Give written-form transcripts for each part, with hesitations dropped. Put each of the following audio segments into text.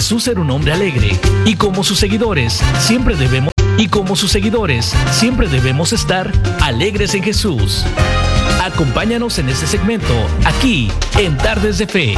Jesús era un hombre alegre y como sus seguidores siempre debemos estar alegres en Jesús. Acompáñanos en este segmento aquí en Tardes de Fe.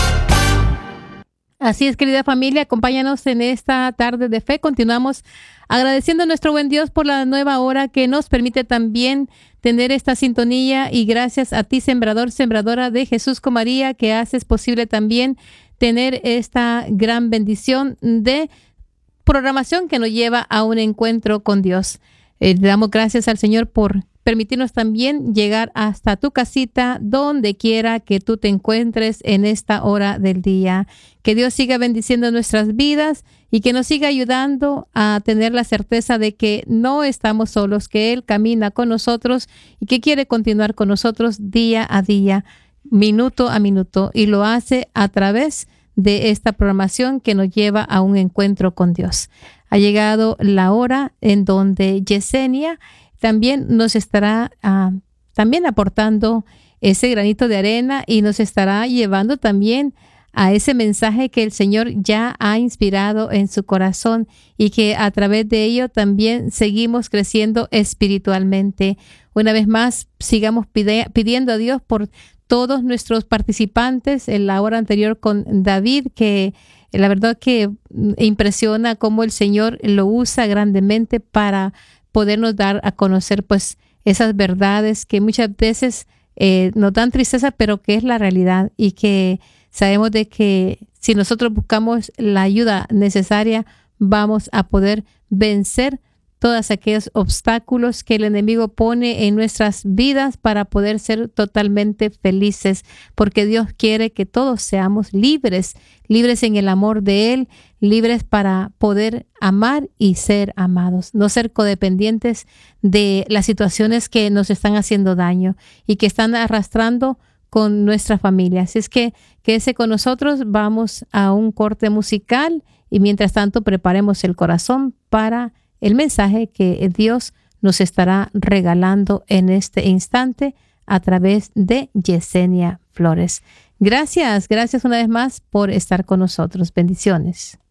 Así es, querida familia, acompáñanos en esta tarde de fe. Continuamos agradeciendo a nuestro buen Dios por la nueva hora que nos permite también tener esta sintonía, y gracias a ti, sembrador, sembradora de Jesús con María, que haces posible también tener esta gran bendición de programación que nos lleva a un encuentro con Dios. Le damos gracias al Señor por permitirnos también llegar hasta tu casita, donde quiera que tú te encuentres en esta hora del día. Que Dios siga bendiciendo nuestras vidas y que nos siga ayudando a tener la certeza de que no estamos solos, que Él camina con nosotros y que quiere continuar con nosotros día a día, minuto a minuto, y lo hace a través de esta programación que nos lleva a un encuentro con Dios. Ha llegado la hora en donde Yesenia también nos estará también aportando ese granito de arena y nos estará llevando también a ese mensaje que el Señor ya ha inspirado en su corazón, y que a través de ello también seguimos creciendo espiritualmente. Una vez más, sigamos pidiendo a Dios por todos nuestros participantes. En la hora anterior con David, que la verdad que impresiona cómo el Señor lo usa grandemente para podernos dar a conocer pues esas verdades que muchas veces nos dan tristeza, pero que es la realidad, y que sabemos de que si nosotros buscamos la ayuda necesaria, vamos a poder vencer todos aquellos obstáculos que el enemigo pone en nuestras vidas para poder ser totalmente felices, porque Dios quiere que todos seamos libres, libres en el amor de Él, libres para poder amar y ser amados, no ser codependientes de las situaciones que nos están haciendo daño y que están arrastrando con nuestra familia. Así es que quédese con nosotros, vamos a un corte musical y mientras tanto preparemos el corazón para el mensaje que Dios nos estará regalando en este instante a través de Yesenia Flores. Gracias una vez más por estar con nosotros. Bendiciones.